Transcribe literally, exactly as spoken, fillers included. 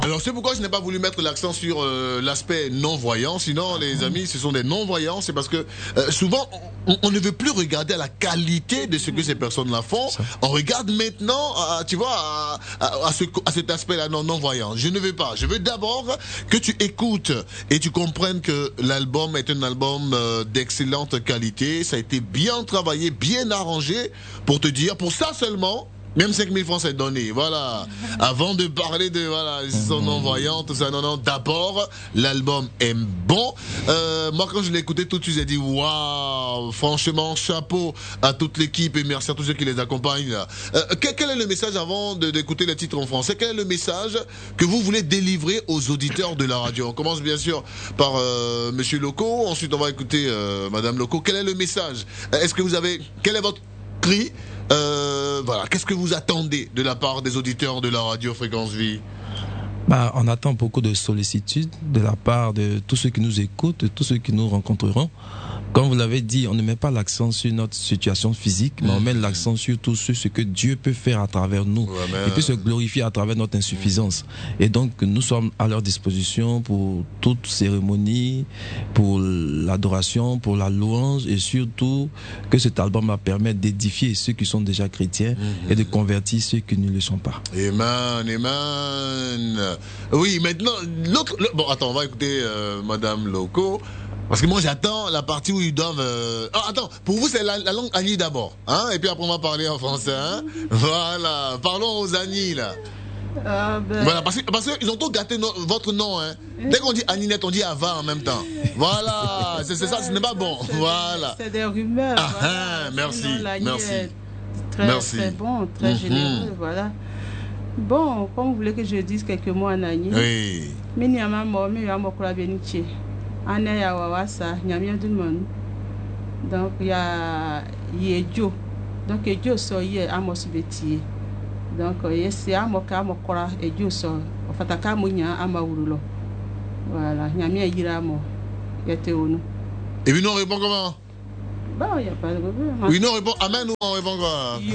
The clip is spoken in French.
Alors c'est pourquoi je n'ai pas voulu mettre l'accent sur euh, l'aspect non-voyant, sinon les amis ce sont des non-voyants, c'est parce que euh, souvent on, on ne veut plus regarder à la qualité de ce que ces personnes-là font, on regarde maintenant, à, tu vois, à, à, à, ce, à cet aspect-là non-voyant. Je ne veux pas, je veux d'abord que tu écoutes et tu comprennes que l'album est un album euh, d'excellente qualité, ça a été bien travaillé, bien arrangé, pour te dire, pour ça seulement, même cinq mille francs c'est donné, voilà. Avant de parler de, voilà, son non-voyant, tout ça, non, non, d'abord, l'album est bon. Euh, moi, quand je l'ai écouté tout de suite, j'ai dit, waouh, franchement, chapeau à toute l'équipe et merci à tous ceux qui les accompagnent. Euh, quel, quel est le message avant de, d'écouter les titres en français? Quel est le message que vous voulez délivrer aux auditeurs de la radio? On commence bien sûr par euh, Monsieur Loco, ensuite on va écouter euh, Madame Loco. Quel est le message? Est-ce que vous avez, quel est votre cri? Euh, voilà, qu'est-ce que vous attendez de la part des auditeurs de la radio Fréquence Vie? Bah, on attend beaucoup de sollicitude de la part de tous ceux qui nous écoutent, de tous ceux qui nous rencontreront. Comme vous l'avez dit, on ne met pas l'accent sur notre situation physique, mais on met l'accent surtout sur ce que Dieu peut faire à travers nous. Ouais, mais... Il peut se glorifier à travers notre insuffisance. Et donc, nous sommes à leur disposition pour toute cérémonie, pour l'adoration, pour la louange, et surtout que cet album va permettre d'édifier ceux qui sont déjà chrétiens mm-hmm. et de convertir ceux qui ne le sont pas. Amen, amen. Oui, maintenant, l'autre... Bon, attends, on va écouter euh, Madame Loco. Parce que moi j'attends la partie où ils doivent... Euh... Ah, attends, pour vous c'est la, la langue Annie d'abord, hein, et puis après on va parler en français, hein. Voilà, parlons aux Annie là. Ah ben... Voilà, parce, que, parce qu'ils ont tous gâté no, votre nom, hein. Dès qu'on dit Aninette, on dit Ava en même temps. Voilà, c'est, c'est ça, ce n'est pas bon. C'est voilà. Des, c'est des rumeurs. Ah, voilà. hein, merci, Sinon, merci. Est très, merci. Très bon, très mm-hmm. généreux, voilà. Bon, comme vous voulez que je dise quelques mots en Annie. Oui. Minyama mo mi ya mo kula benichi. Ane ya wawasa nyamia dunmon. Donc il y a Yejo. Donc Yejo so ye amos betier. Donc yesi amoka amokora Yejo so ofataka munya amawurulo. Voilà, nyamia yira mo yete onu. Et puis nous on répond comment? Bah il y a pas de problème. Oui, nous on répond amen ou on répond quoi?